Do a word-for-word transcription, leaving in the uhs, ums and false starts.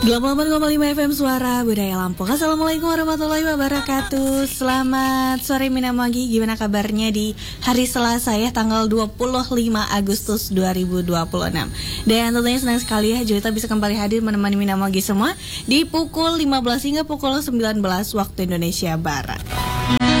delapan puluh delapan koma lima F M Suara Budaya Lampung. Assalamualaikum warahmatullahi wabarakatuh. Selamat sore Mina Magi. Gimana kabarnya di hari Selasa ya, tanggal dua puluh lima Agustus dua ribu dua puluh enam. Dan tentunya senang sekali ya Julita bisa kembali hadir menemani Mina Magi semua di pukul lima belas hingga pukul sembilan belas waktu Indonesia Barat.